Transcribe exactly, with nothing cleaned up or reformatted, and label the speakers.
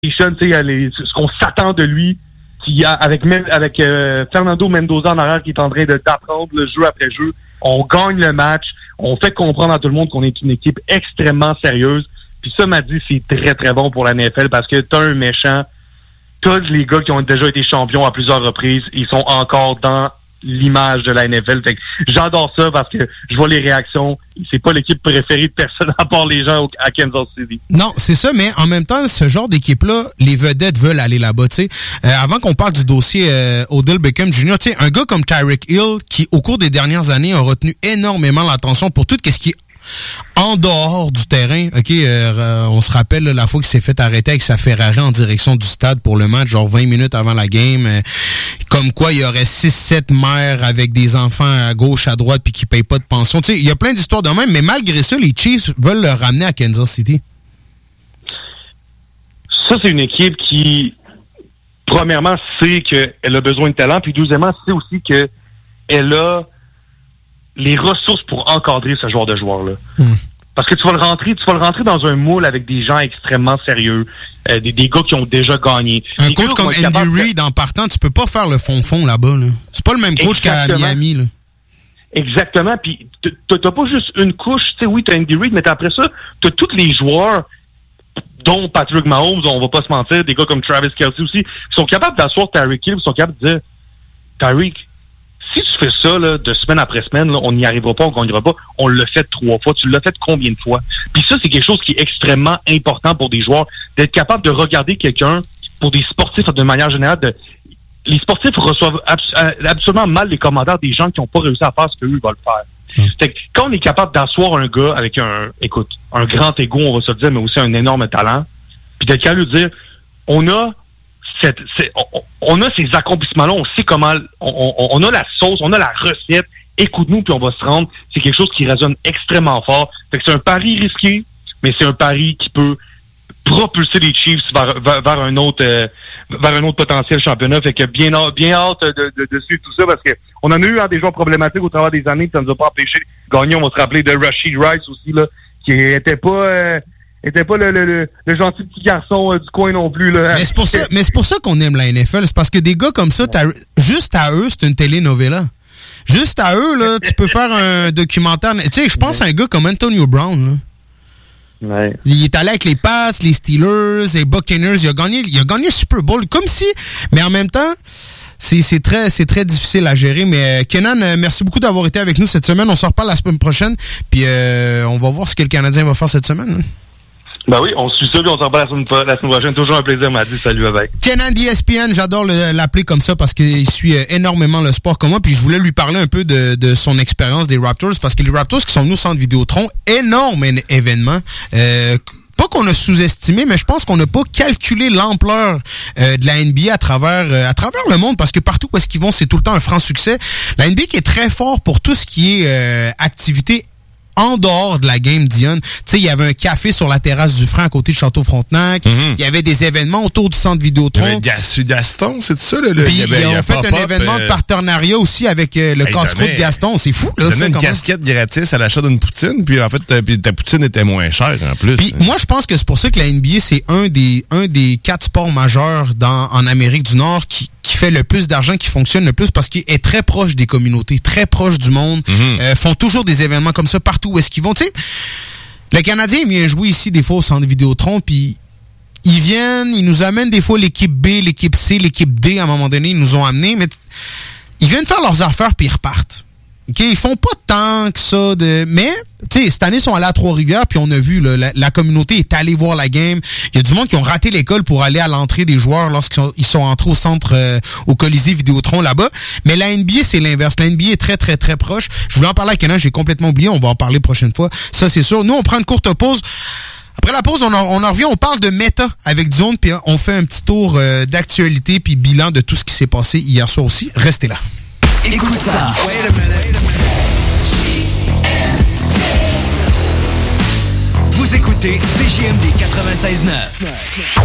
Speaker 1: les, ce qu'on s'attend de lui, qui a, avec avec euh, Fernando Mendoza en arrière qui est en train de d'apprendre le jeu après jeu. On gagne le match, on fait comprendre à tout le monde qu'on est une équipe extrêmement sérieuse. Puis ça m'a dit c'est très très bon pour la N F L parce que t'as un méchant, t'as les gars qui ont déjà été champions à plusieurs reprises, ils sont encore dans l'image de la N F L. Fait que j'adore ça parce que je vois les réactions. C'est pas l'équipe préférée de personne à part les gens à Kansas City.
Speaker 2: Non, c'est ça, mais en même temps, ce genre d'équipe-là, les vedettes veulent aller là-bas, tu sais. Euh, avant qu'on parle du dossier euh, Odell Beckham Junior, tu sais, un gars comme Tyreek Hill, qui au cours des dernières années a retenu énormément l'attention pour tout ce qui est en dehors du terrain, ok, euh, on se rappelle là, la fois qu'il s'est fait arrêter avec sa Ferrari en direction du stade pour le match, genre vingt minutes avant la game, euh, comme quoi il y aurait six sept mères avec des enfants à gauche, à droite, puis qui payent pas de pension. Tu sais, il y a plein d'histoires de même, mais malgré ça, les Chiefs veulent le ramener à Kansas City.
Speaker 1: Ça, c'est une équipe qui, premièrement, sait qu'elle a besoin de talent, puis deuxièmement, sait aussi qu'elle a les ressources pour encadrer ce genre de joueur-là. Mm. Parce que tu vas le rentrer, tu vas le rentrer dans un moule avec des gens extrêmement sérieux, euh, des, des gars qui ont déjà gagné.
Speaker 2: Un
Speaker 1: des
Speaker 2: coach comme Andy Reid, de... en partant, tu peux pas faire le fond-fond là-bas. Là. C'est pas le même coach Exactement. qu'à Miami. Là.
Speaker 1: Exactement. Puis t'as pas juste une couche. Tu sais, oui, t'as Andy Reid, mais après ça, t'as tous les joueurs, dont Patrick Mahomes, on va pas se mentir, des gars comme Travis Kelce aussi, qui sont capables d'asseoir Tyreek Hill, qui sont capables de dire, Tyreek, si tu fais ça là, de semaine après semaine, là, on n'y arrivera pas, on ne gagnera pas. On l'a fait trois fois. Tu l'as fait combien de fois? Puis ça, c'est quelque chose qui est extrêmement important pour des joueurs, d'être capable de regarder quelqu'un, pour des sportifs de manière générale. De, les sportifs reçoivent abs- absolument mal les commentaires des gens qui n'ont pas réussi à faire ce qu'eux veulent faire. Mmh. Fait que quand on est capable d'asseoir un gars avec un, écoute, un grand ego, on va se le dire, mais aussi un énorme talent, puis d'être capable de dire, on a Cette, c'est, on, on a ces accomplissements-là, on sait comment, on, on, on a la sauce, on a la recette, écoute-nous puis on va se rendre. C'est quelque chose qui résonne extrêmement fort. Fait que c'est un pari risqué, mais c'est un pari qui peut propulser les Chiefs vers, vers, vers un autre euh, vers un autre potentiel championnat. Fait que bien, bien hâte de, de, de suivre tout ça parce que on en a eu hein, des joueurs problématiques au travers des années, ça ne nous a pas empêché de gagner. On va se rappeler de Rashid Rice aussi, là, qui était pas... Euh, était pas le, le, le, le gentil petit garçon euh, du coin non plus. Là.
Speaker 2: Mais c'est pour ça, mais c'est pour ça qu'on aime la N F L. C'est parce que des gars comme ça, t'as, juste à eux, c'est une telenovela. Juste à eux, là, tu peux faire un documentaire. Tu sais, je pense à un gars comme Antonio Brown. Là.
Speaker 1: Ouais.
Speaker 2: Il est allé avec les Pats, les Steelers, les Buccaneers. Il a gagné, il a gagné le Super Bowl. Comme si, mais en même temps, c'est, c'est très, c'est très difficile à gérer. Mais Kenan, merci beaucoup d'avoir été avec nous cette semaine. On se reparle la semaine prochaine. Puis euh, on va voir ce que le Canadien va faire cette semaine. Hein.
Speaker 1: Ben oui, on suit ça, puis on s'en reparle la semaine, la semaine prochaine. Toujours un plaisir, m'a dit. Salut, avec.
Speaker 2: Kenan d'E S P N, j'adore le, l'appeler comme ça parce qu'il suit énormément le sport comme moi. Puis je voulais lui parler un peu de, de son expérience des Raptors parce que les Raptors qui sont venus au centre Vidéotron, énorme événement. Euh, pas qu'on a sous-estimé, mais je pense qu'on n'a pas calculé l'ampleur euh, de la N B A à travers euh, à travers le monde parce que partout où est-ce qu'ils vont, c'est tout le temps un franc succès. La N B A qui est très fort pour tout ce qui est euh, activité en dehors de la game, Dion. Tu sais, il y avait un café sur la terrasse du Franc à côté de Château-Frontenac. Mm-hmm. Il y avait des événements autour du centre Vidéotron. Il y avait
Speaker 3: Gaston, c'est ça, là? Puis
Speaker 2: il y avait, ils ont fait un événement euh... de partenariat aussi avec euh, le hey, casse-croûte Gaston. C'est fou, là.
Speaker 3: Ils donnaient une comment? casquette gratis à l'achat d'une poutine, puis en fait, ta, ta poutine était moins chère, en plus.
Speaker 2: Puis moi, je pense que c'est pour ça que la N B A, c'est un des, un des quatre sports majeurs dans, en Amérique du Nord qui, qui fait le plus d'argent, qui fonctionne le plus parce qu'il est très proche des communautés, très proche du monde. Mm-hmm. Euh, font toujours des événements comme ça partout où est-ce qu'ils vont. Tu sais, le Canadien vient jouer ici des fois au centre Vidéotron, puis ils viennent, ils nous amènent des fois l'équipe B, l'équipe C, l'équipe D à un moment donné, ils nous ont amenés, mais ils viennent faire leurs affaires puis ils repartent. Okay, ils font pas tant que ça de, mais tu sais, cette année ils sont allés à Trois-Rivières puis on a vu là, la, la communauté est allée voir la game. Il y a du monde qui ont raté l'école pour aller à l'entrée des joueurs lorsqu'ils sont, ils sont entrés au centre euh, au Colisée Vidéotron là-bas. Mais la N B A c'est l'inverse. La N B A est très très très proche. Je voulais en parler à Kenan, j'ai complètement oublié. On va en parler prochaine fois. Ça c'est sûr. Nous on prend une courte pause. Après la pause, on en, on en revient, on parle de méta avec Zone, puis on fait un petit tour euh, d'actualité puis bilan de tout ce qui s'est passé hier soir aussi. Restez là.
Speaker 4: Écoute ça. Vous écoutez C J M D quatre-vingt-seize neuf.